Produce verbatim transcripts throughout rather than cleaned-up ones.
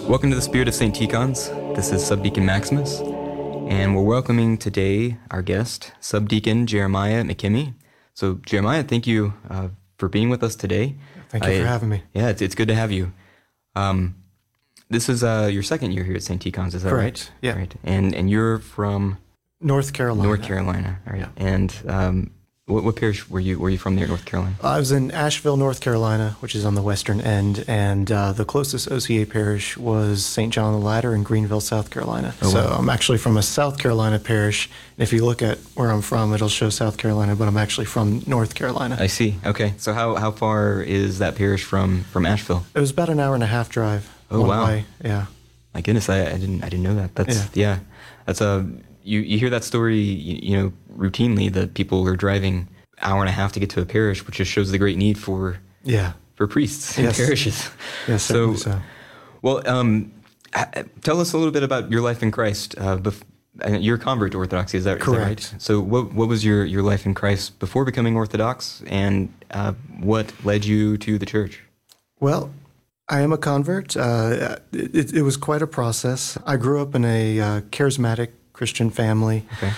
Welcome to the Spirit of Saint Ticons. This is Subdeacon Maximus, and we're welcoming today our guest, Subdeacon Jeremiah McKimmey. So, Jeremiah, thank you uh, for being with us today. Thank you I, for having me. Yeah, it's, it's good to have you. Um, this is uh, your second year here at Saint Ticons, is that Correct. right? Yeah. Right. And and you're from North Carolina. North Carolina, all right? Yeah. And um, what, what parish were you were you from there, North Carolina? I was in Asheville, North Carolina, which is on the western end, and uh, the closest O C A parish was Saint John the Latter in Greenville, South Carolina. Oh, so wow. I'm actually from a South Carolina parish. And if you look at where I'm from, it'll show South Carolina, but I'm actually from North Carolina. I see. Okay. So how, how far is that parish from, from Asheville? It was about an hour and a half drive. Oh, one wow. way. Yeah. My goodness, I, I didn't I didn't know that. That's yeah. Yeah. That's a you, you hear that story you, you know routinely that people are driving hour and a half to get to a parish, which just shows the great need for Yeah. for priests Yes. in parishes. Yes, So, so. so. well, um, h- tell us a little bit about your life in Christ. Uh, bef- uh, you're a convert to Orthodoxy, is that, is that Correct. right? So, what what was your, your life in Christ before becoming Orthodox, and uh, what led you to the church? Well, I am a convert. Uh, it, it was quite a process. I grew up in a uh, charismatic Christian family. Okay.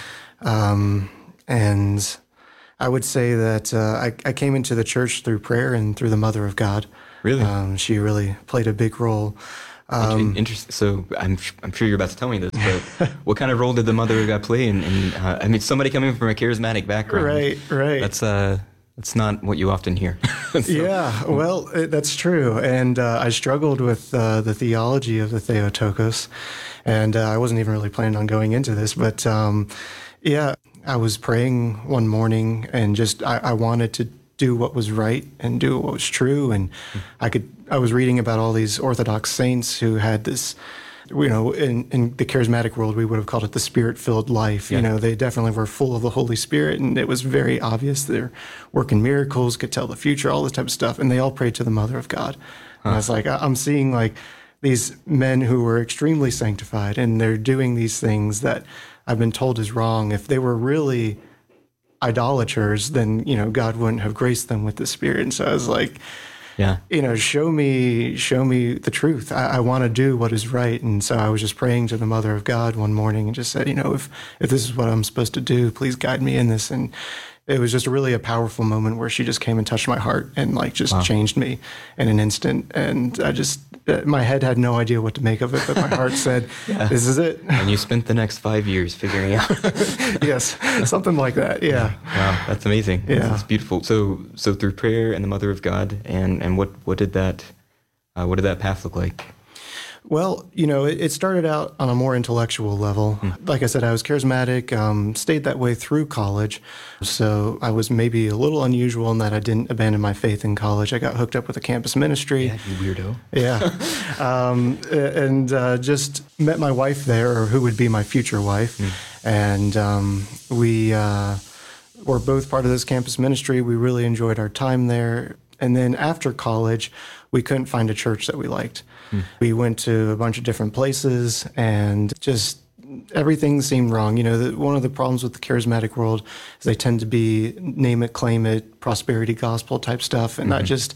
Um, and I would say that uh, I, I came into the church through prayer and through the Mother of God. Really? Um, she really played a big role. Um, Interesting. So I'm I'm sure you're about to tell me this, but what kind of role did the Mother of God play? And uh, I mean, somebody coming from a charismatic background, right, right. That's uh, that's not what you often hear. So- Yeah, well, it, that's true. And uh, I struggled with uh, the theology of the Theotokos, and uh, I wasn't even really planning on going into this, but um, yeah, I was praying one morning and just I, I wanted to do what was right and do what was true, and I could. I was reading about all these Orthodox saints who had this. You know, in, in the charismatic world, we would have called it the Spirit-filled life. Yeah. You know, they definitely were full of the Holy Spirit, and it was very obvious. They're working miracles, could tell the future, all this type of stuff, and they all prayed to the Mother of God. And I was like, I- I'm seeing like these men who were extremely sanctified, and they're doing these things that I've been told is wrong. If they were really idolaters, then, you know, God wouldn't have graced them with the Spirit. And so I was like, yeah. you know, show me, show me the truth. I, I want to do what is right. And so I was just praying to the Mother of God one morning and just said, you know, if, if this is what I'm supposed to do, please guide me in this. And it was just really a powerful moment where she just came and touched my heart and like just Wow. changed me in an instant. And I just, uh, my head had no idea what to make of it, but my heart said, Yeah. this is it. And you spent the next five years figuring out. Yes, something like that. Yeah. Wow, that's amazing. Yeah. That's beautiful. So, so through prayer and the Mother of God, and and what what did that uh, what did that path look like? Well, you know, it, it started out on a more intellectual level. Like I said, I was charismatic, um, stayed that way through college. So I was maybe a little unusual in that I didn't abandon my faith in college. I got hooked up with a campus ministry. Yeah, you weirdo. Yeah. um, and uh, just met my wife there, or who would be my future wife. And um, we uh, were both part of this campus ministry. We really enjoyed our time there. And then after college, we couldn't find a church that we liked. We went to a bunch of different places, and just everything seemed wrong. You know, the, one of the problems with the charismatic world is they tend to be name it, claim it, prosperity gospel type stuff. And I just,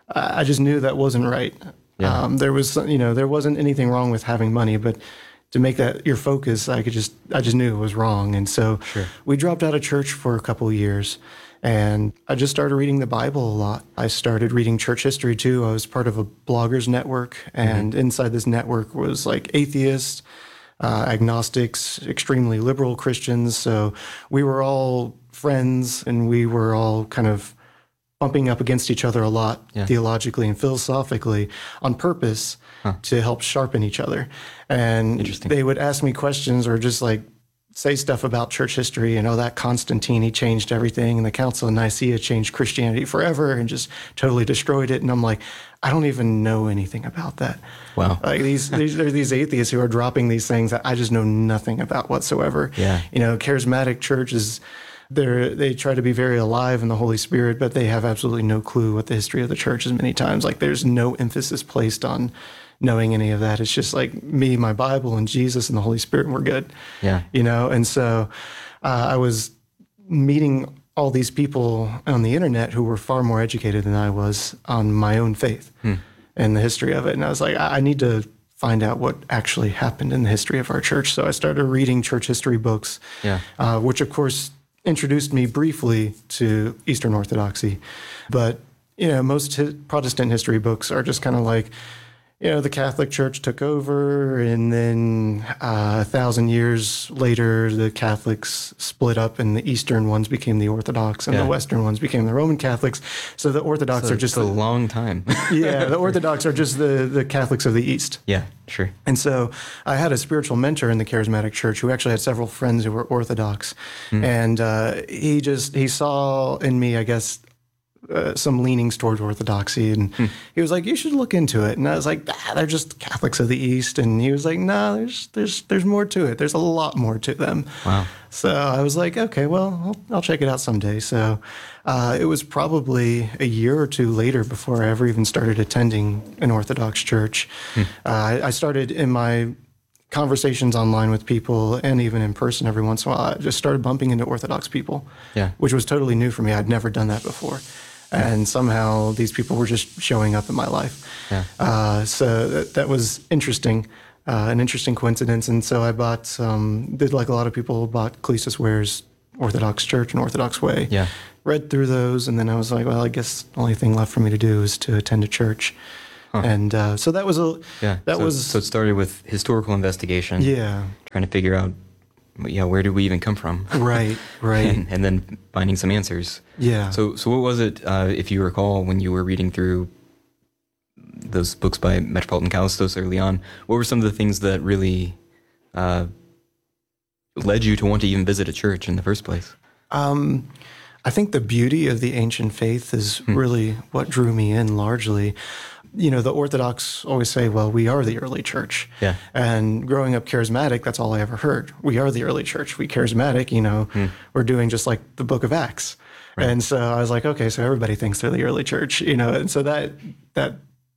I just knew that wasn't right. Yeah. Um, there was, you know, there wasn't anything wrong with having money, but to make that your focus, I could just, I just knew it was wrong. And so Sure. we dropped out of church for a couple of years. And I just started reading the Bible a lot. I started reading church history too. I was part of a bloggers network, and inside this network was like atheists, uh, agnostics, extremely liberal Christians. So we were all friends, and we were all kind of bumping up against each other a lot, Yeah. theologically and philosophically, on purpose to help sharpen each other. And Interesting. they would ask me questions or just like say stuff about church history and, oh, that Constantine, he changed everything, and the Council of Nicaea changed Christianity forever and just totally destroyed it. And I'm like, I don't even know anything about that. Wow. Like these, these there are these atheists who are dropping these things that I just know nothing about whatsoever. Yeah. You know, charismatic churches, they're, they try to be very alive in the Holy Spirit, but they have absolutely no clue what the history of the church is many times. Like there's no emphasis placed on knowing any of that. It's just like me, my Bible, and Jesus and the Holy Spirit, and we're good. Yeah. You know, and so uh, I was meeting all these people on the internet who were far more educated than I was on my own faith and the history of it. And I was like, I, I need to find out what actually happened in the history of our church. So I started reading church history books, Yeah. uh, which of course introduced me briefly to Eastern Orthodoxy. But, you know, most hi- Protestant history books are just kind of like, you know, the Catholic Church took over, and then uh, a thousand years later, the Catholics split up, and the Eastern ones became the Orthodox, and Yeah. the Western ones became the Roman Catholics. So the Orthodox So are just it's a the, long time. yeah, the Orthodox are just the the Catholics of the East. Yeah, sure. And so I had a spiritual mentor in the Charismatic Church who actually had several friends who were Orthodox, and uh, he just he saw in me, I guess, uh, some leanings towards Orthodoxy, and he was like, "You should look into it." And I was like, ah, "They're just Catholics of the East," and he was like, "No, there's there's there's more to it. There's a lot more to them." Wow. So I was like, "Okay, well, I'll, I'll check it out someday." So uh, it was probably a year or two later before I ever even started attending an Orthodox church. Uh, I, I started in my conversations online with people and even in person every once in a while. I just started bumping into Orthodox people, Yeah. which was totally new for me. I'd never done that before. And somehow these people were just showing up in my life. Yeah. Uh, so that, that was interesting, uh, an interesting coincidence. And so I bought, um, did like a lot of people, bought Clesis Ware's Orthodox Church and Orthodox Way. Yeah. Read through those, and then I was like, well, I guess the only thing left for me to do is to attend a church. And uh, so that was a, Yeah. that so, was, so it started with historical investigation. yeah, Trying to figure out, yeah, where did we even come from? right, right. and, and then finding some answers. Yeah. So, so what was it, uh, if you recall, when you were reading through those books by Metropolitan Callistos early on? What were some of the things that really uh, led you to want to even visit a church in the first place? Um, I think the beauty of the ancient faith is Hmm. really what drew me in largely. You know, the Orthodox always say, well, we are the early church. Yeah. And growing up charismatic, that's all I ever heard. We are the early church. We charismatic, you know, we're doing just like the book of Acts. Right. And so I was like, okay, so everybody thinks they're the early church, you know, and so that, that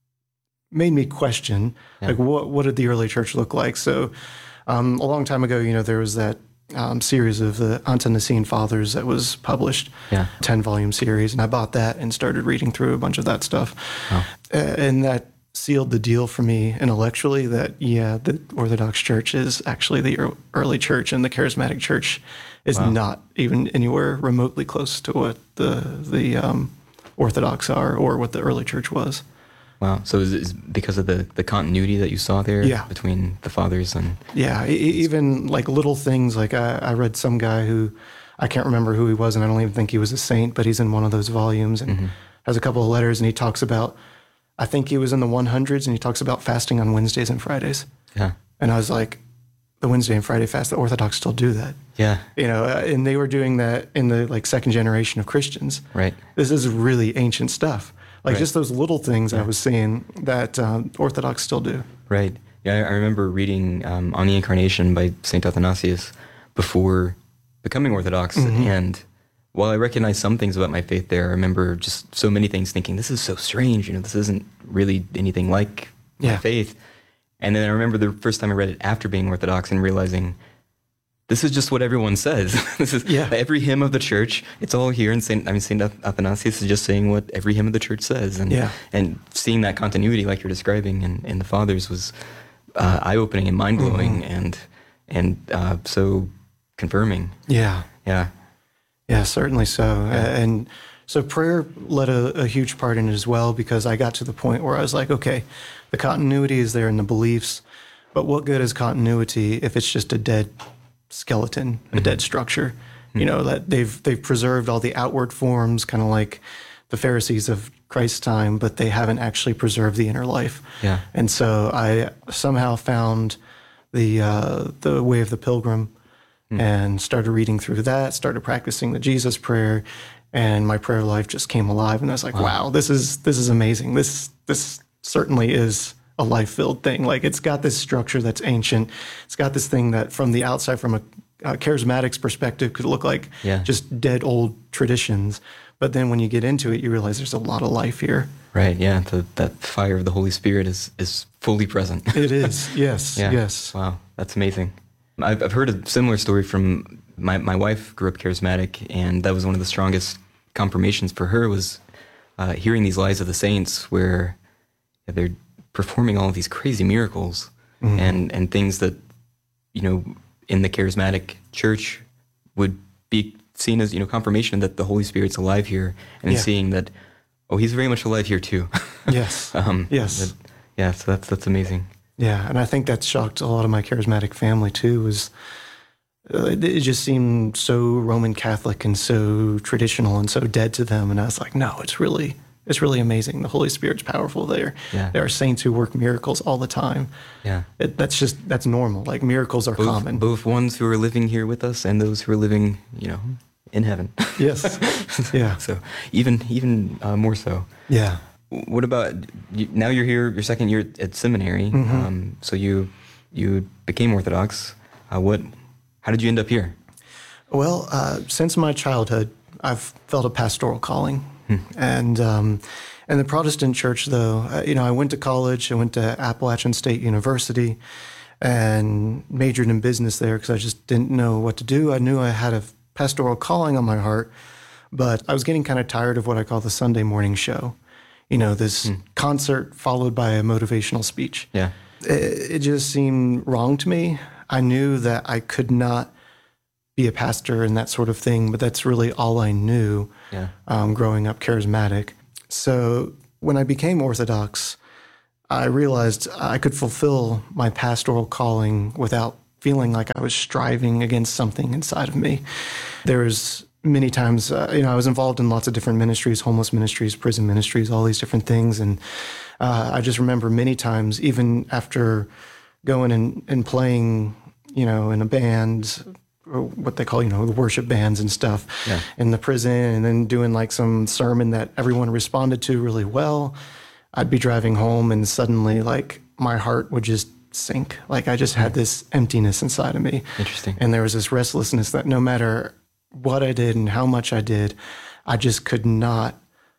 made me question, Yeah. like, what, what did the early church look like? So um, a long time ago, you know, there was that um, series of the Ante-Nicene Fathers that was published, Yeah. ten-volume series, and I bought that and started reading through a bunch of that stuff. Wow. Uh, and that sealed the deal for me intellectually that, yeah, the Orthodox Church is actually the ear- early church, and the Charismatic Church is Wow. not even anywhere remotely close to what the, the um, Orthodox are or what the early church was. Wow. So is it because of the, the continuity that you saw there Yeah. between the fathers and... Yeah, e- e- even like little things. Like I, I read some guy who, I can't remember who he was, and I don't even think he was a saint, but he's in one of those volumes and has a couple of letters, and he talks about, I think he was in the one hundreds, and he talks about fasting on Wednesdays and Fridays. Yeah. And I was like, the Wednesday and Friday fast, the Orthodox still do that. Yeah. You know, uh, and they were doing that in the like second generation of Christians. Right. This is really ancient stuff. Like Right. just those little things I was seeing that um, Orthodox still do. Right. Yeah, I I remember reading um, On the Incarnation by Saint Athanasius before becoming Orthodox. And while I recognize some things about my faith there, I remember just so many things thinking, this is so strange. You know, this isn't really anything like my Yeah. faith. And then I remember the first time I read it after being Orthodox and realizing this is just what everyone says. This is Yeah. every hymn of the church. It's all here. And Saint I mean, Saint Athanasius is just saying what every hymn of the church says. And Yeah. and seeing that continuity, like you're describing, in, in the fathers was uh, eye opening and mind blowing, and and uh, so confirming. Yeah. Yeah. Yeah, certainly so. Uh, and so prayer led a, a huge part in it as well, because I got to the point where I was like, okay, the continuity is there in the beliefs, but what good is continuity if it's just a dead skeleton, a dead structure? You know, that they've they've preserved all the outward forms, kind of like the Pharisees of Christ's time, but they haven't actually preserved the inner life. Yeah. And so I somehow found the uh, the way of the pilgrim and started reading through that, started practicing the Jesus prayer, and my prayer life just came alive. And I was like, wow, this is this is amazing. This this certainly is a life-filled thing. Like, it's got this structure that's ancient. It's got this thing that from the outside, from a uh, charismatics perspective, could look like Yeah. just dead old traditions. But then when you get into it, you realize there's a lot of life here. Right. Yeah. The, that fire of the Holy Spirit is is fully present. It is, yes, Yeah. yes. Wow. That's amazing. I've, I've heard a similar story from my, my wife grew up charismatic, and that was one of the strongest confirmations for her was uh, hearing these lives of the saints where they're performing all of these crazy miracles mm-hmm. and, and things that, you know, in the charismatic church would be seen as, you know, confirmation that the Holy Spirit's alive here, and yeah. seeing that, oh, he's very much alive here too. Yes. um, yes. That, yeah. So that's, that's amazing. Yeah. And I think that shocked a lot of my charismatic family too, was uh, it just seemed so Roman Catholic and so traditional and so dead to them. And I was like, no, it's really, it's really amazing. The Holy Spirit's powerful there. Yeah. There are saints who work miracles all the time. Yeah. It, that's just, that's normal. Like miracles are both, common. Both ones who are living here with us and those who are living, you know, in heaven. Yes. Yeah. So even, even uh, more so. Yeah. What about, you, now you're here, your second year at seminary. Mm-hmm. Um, so you, you became Orthodox. Uh, what, how did you end up here? Well, uh, since my childhood, I've felt a pastoral calling. And um, in the Protestant church, though, uh, you know, I went to college. I went to Appalachian State University and majored in business there because I just didn't know what to do. I knew I had a pastoral calling on my heart, but I was getting kind of tired of what I call the Sunday morning show. You know, this hmm. concert followed by a motivational speech. Yeah, it, it just seemed wrong to me. I knew that I could not be a pastor and that sort of thing, but that's really all I knew yeah. um, growing up charismatic. So when I became Orthodox, I realized I could fulfill my pastoral calling without feeling like I was striving against something inside of me. There was many times, uh, you know, I was involved in lots of different ministries, homeless ministries, prison ministries, all these different things. And uh, I just remember many times, even after going and, and playing, you know, in a band, or what they call, you know, the worship bands and stuff yeah. in the prison, and then doing like some sermon that everyone responded to really well, I'd be driving home and suddenly like my heart would just sink. Like I just had this emptiness inside of me. Interesting. And there was this restlessness that no matter what I did and how much I did, I just could not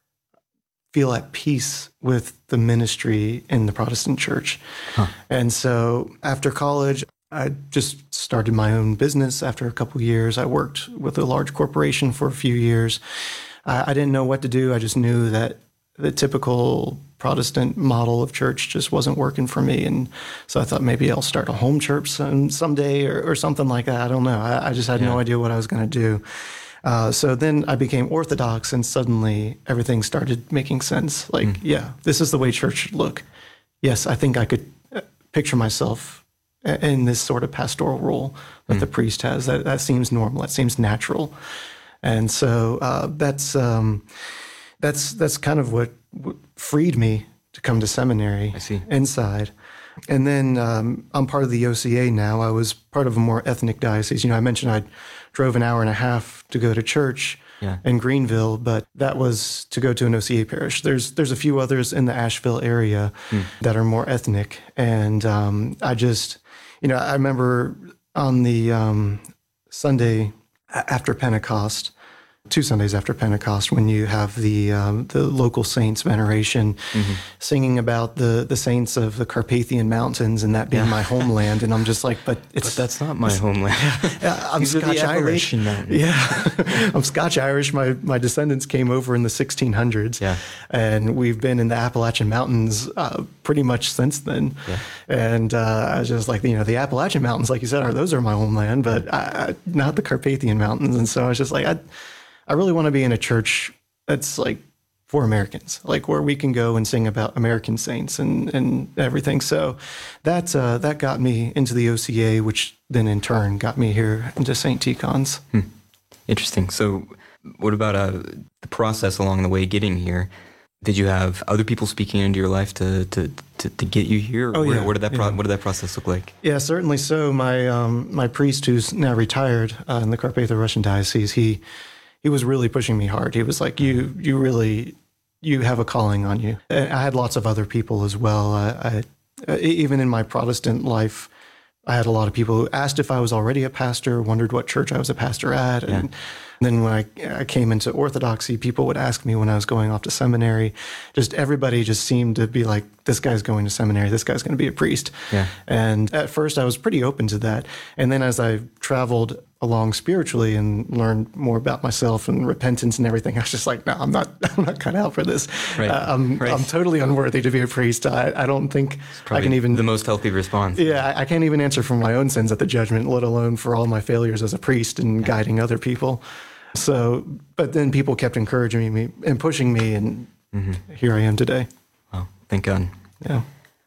feel at peace with the ministry in the Protestant church. Huh. And so after college, I just started my own business after a couple of years. I worked with a large corporation for a few years. I, I didn't know what to do. I just knew that the typical Protestant model of church just wasn't working for me. And so I thought maybe I'll start a home church some, someday or, or something like that. I don't know. I, I just had yeah. no idea what I was going to do. Uh, so then I became Orthodox, and suddenly everything started making sense. Like, mm. yeah, this is the way church should look. Yes, I think I could picture myself in this sort of pastoral role that mm. the priest has. That that seems normal. That seems natural. And so uh, that's um, that's that's kind of what, what freed me to come to seminary. I see. Inside. And then um, I'm part of the O C A now. I was part of a more ethnic diocese. You know, I mentioned I drove an hour and a half to go to church yeah. in Greenville, but that was to go to an O C A parish. There's there's a few others in the Asheville area mm. that are more ethnic. And um, I just... You know, I remember on the um, Sunday after Pentecost, two Sundays after Pentecost, when you have the um, the local saints veneration, mm-hmm. singing about the the saints of the Carpathian Mountains and that being yeah. my homeland, and I'm just like, but it's but that's not my homeland. Yeah, I'm These Scotch Irish. Mountains. Yeah, I'm Scotch Irish. My my descendants came over in the sixteen hundreds, yeah. and we've been in the Appalachian Mountains uh, pretty much since then. Yeah. And uh, I was just like, you know, the Appalachian Mountains, like you said, are those are my homeland, but I, not the Carpathian Mountains. And so I was just like, I. I really want to be in a church that's like for Americans, like where we can go and sing about American saints and, and everything. So that, uh, that got me into the O C A, which then in turn got me here into Saint Tikhon's. Hmm. Interesting. So what about uh, the process along the way getting here? Did you have other people speaking into your life to to, to, to get you here? Oh, where, yeah. Where did that pro- yeah. What did that process look like? Yeah, certainly so. My um, my priest, who's now retired uh, in the Carpatho-Russian diocese, he he was really pushing me hard. He was like, "You you really you have a calling on you." And I had lots of other people as well. I, I even in my Protestant life, I had a lot of people who asked if I was already a pastor, wondered what church I was a pastor at, and. Yeah. Then when I, I came into Orthodoxy, people would ask me when I was going off to seminary. Just everybody just seemed to be like, this guy's going to seminary, this guy's going to be a priest. Yeah. And at first I was pretty open to that. And then as I traveled along spiritually and learn more about myself and repentance and everything, I was just like, no, I'm not, I'm not cut out for this. Right. Uh, I'm, right. I'm totally unworthy to be a priest. I, I don't think I can even. The most healthy response. Yeah, I, I can't even answer for my own sins at the judgment, let alone for all my failures as a priest and yeah. guiding other people. So, but then people kept encouraging me and pushing me, and mm-hmm. here I am today. Well, thank God. Yeah.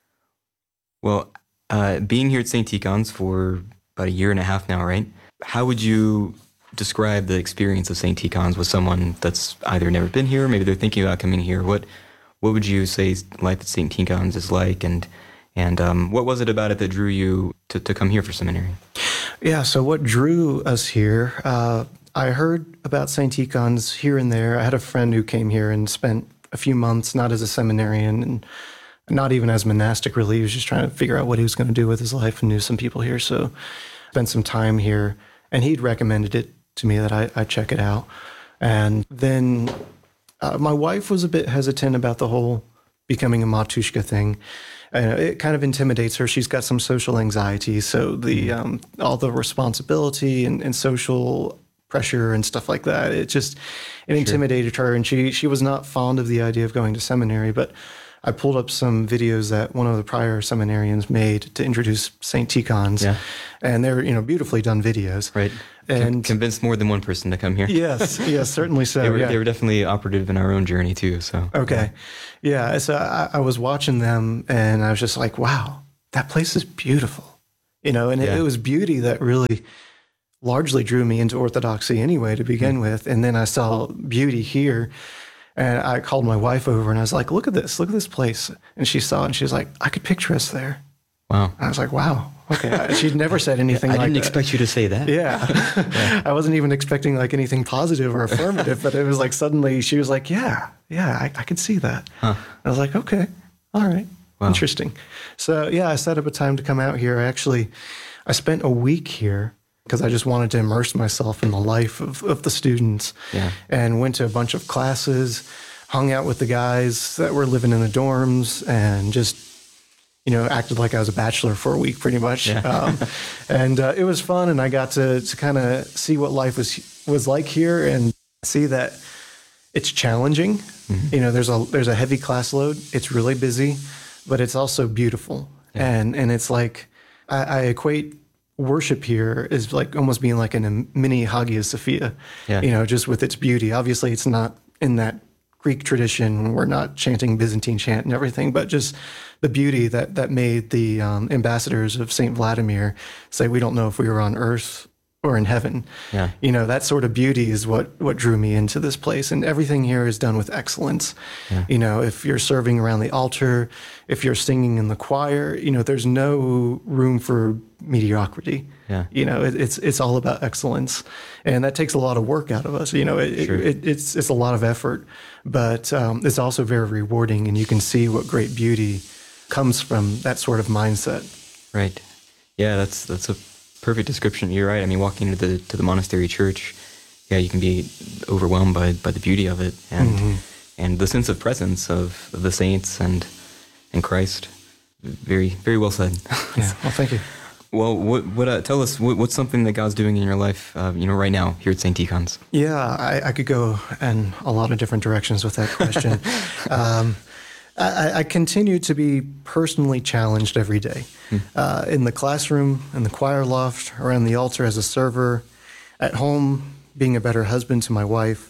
Well, uh, being here at Saint Tikhon's for about a year and a half now, right? How would you describe the experience of Saint Tikhon's with someone that's either never been here, maybe they're thinking about coming here? What what would you say life at Saint Tikhon's is like, and and um, what was it about it that drew you to, to come here for seminary? Yeah, so what drew us here, uh, I heard about Saint Tikhon's here and there. I had a friend who came here and spent a few months, not as a seminarian and not even as monastic really. He was just trying to figure out what he was going to do with his life and knew some people here. So spent some time here, and he'd recommended it to me that I, I check it out. And then uh, my wife was a bit hesitant about the whole becoming a matushka thing. Uh, it kind of intimidates her. She's got some social anxiety. So the um, all the responsibility and, and social pressure and stuff like that, it just it intimidated sure. her. And she she was not fond of the idea of going to seminary. But I pulled up some videos that one of the prior seminarians made to introduce Saint Tikhon's, yeah. and they're you know beautifully done videos. Right, and convinced more than one person to come here. Yes, yes, certainly so. they, were, yeah. they were definitely operative in our own journey too. So okay, yeah. yeah so I, I was watching them, and I was just like, wow, that place is beautiful, you know. And yeah. it, it was beauty that really largely drew me into Orthodoxy anyway to begin mm-hmm. with, and then I saw beauty here. And I called my wife over and I was like, look at this, look at this place. And she saw it and she was like, I could picture us there. Wow. And I was like, wow. Okay. She'd never said anything I like that. I didn't expect you to say that. Yeah. yeah. I wasn't even expecting like anything positive or affirmative, but it was like suddenly she was like, yeah, yeah, I, I could see that. Huh. I was like, okay, all right. Wow. Interesting. So yeah, I set up a time to come out here. I actually, I spent a week here because I just wanted to immerse myself in the life of, of the students yeah. and went to a bunch of classes, hung out with the guys that were living in the dorms and just, you know, acted like I was a bachelor for a week pretty much. Yeah. um, and uh, it was fun. And I got to, to kind of see what life was, was like here and see that it's challenging. Mm-hmm. You know, there's a, there's a heavy class load. It's really busy, but it's also beautiful. Yeah. And, and it's like, I, I equate worship here is like almost being like in a mini Hagia Sophia, yeah. you know, just with its beauty. Obviously, it's not in that Greek tradition. We're not chanting Byzantine chant and everything, but just the beauty that that made the um, ambassadors of Saint Vladimir say, we don't know if we were on earth or in heaven. Yeah. You know, that sort of beauty is what, what drew me into this place. And everything here is done with excellence. Yeah. You know, if you're serving around the altar, if you're singing in the choir, you know, there's no room for mediocrity. Yeah. You know, it, it's it's all about excellence. And that takes a lot of work out of us. You know, it, sure. it, it's it's a lot of effort, but um, it's also very rewarding. And you can see what great beauty comes from that sort of mindset. Right. Yeah, that's that's a perfect description. You're right. I mean, walking into the to the monastery church, yeah, you can be overwhelmed by, by the beauty of it and mm-hmm. and the sense of presence of, of the saints and and Christ. Very very well said. Yeah. Well, thank you. Well, what what uh, tell us what, what's something that God's doing in your life, uh, you know, right now here at Saint Tikhon's? Yeah, I, I could go in a lot of different directions with that question. um, I, I continue to be personally challenged every day. Hmm. Uh, in the classroom, in the choir loft, around the altar as a server, at home, being a better husband to my wife.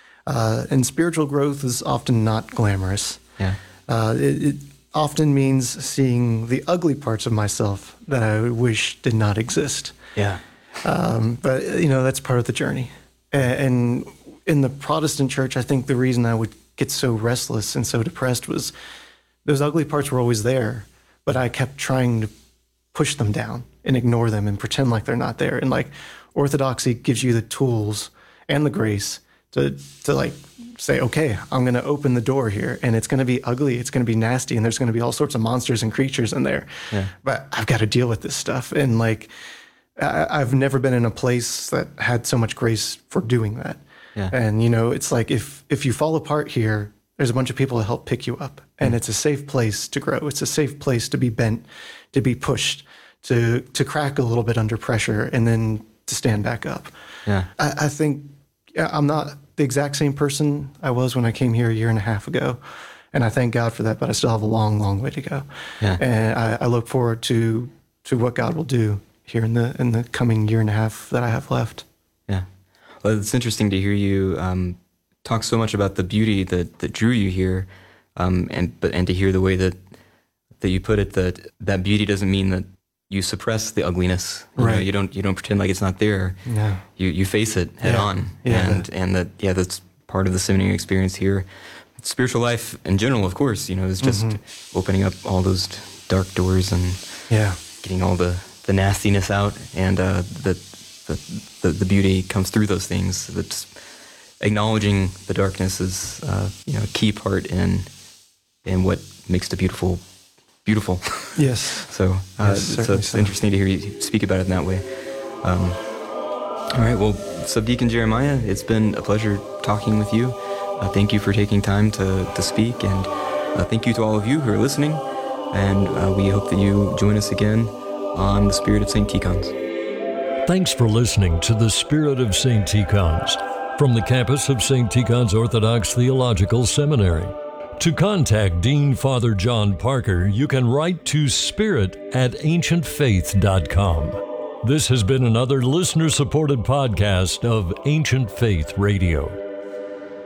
Uh, and spiritual growth is often not glamorous. Yeah. Uh, it, it often means seeing the ugly parts of myself that I wish did not exist. Yeah. Um, but, you know, that's part of the journey. And, and in the Protestant church, I think the reason I would get so restless and so depressed was those ugly parts were always there, but I kept trying to push them down and ignore them and pretend like they're not there. And like Orthodoxy gives you the tools and the grace to to like say, okay, I'm going to open the door here and it's going to be ugly, it's going to be nasty, and there's going to be all sorts of monsters and creatures in there. Yeah. But I've got to deal with this stuff. And like I, I've never been in a place that had so much grace for doing that. Yeah. And, you know, it's like if if you fall apart here, there's a bunch of people to help pick you up. And mm. it's a safe place to grow. It's a safe place to be bent, to be pushed, to to crack a little bit under pressure, and then to stand back up. Yeah. I, I think yeah, I'm not the exact same person I was when I came here a year and a half ago. And I thank God for that, but I still have a long, long way to go. Yeah. And I, I look forward to to what God will do here in the in the coming year and a half that I have left. Yeah. Well, it's interesting to hear you um, talk so much about the beauty that, that drew you here, um, and but and to hear the way that that you put it, that that beauty doesn't mean that you suppress the ugliness. You Right. know, you don't you don't pretend like it's not there. Yeah. You you face it head Yeah. on. Yeah. And and that yeah, that's part of the seminary experience here. Spiritual life in general, of course, you know, is just Mm-hmm. opening up all those dark doors and Yeah. getting all the, the nastiness out, and uh, the, the the the beauty comes through those things. That's acknowledging the darkness is uh, you know a key part in in what makes the beautiful beautiful. Yes. So, uh, Yes, so certainly it's so. interesting to hear you speak about it in that way. Um, all right, well, Subdeacon Jeremiah, it's been a pleasure talking with you. Uh, thank you for taking time to, to speak, and uh, thank you to all of you who are listening, and uh, we hope that you join us again on the Spirit of Saint Tikhon's. Thanks for listening to the Spirit of Saint Tikhon's from the campus of Saint Tikhon's Orthodox Theological Seminary. To contact Dean Father John Parker, you can write to spirit at ancient faith dot com. This has been another listener-supported podcast of Ancient Faith Radio.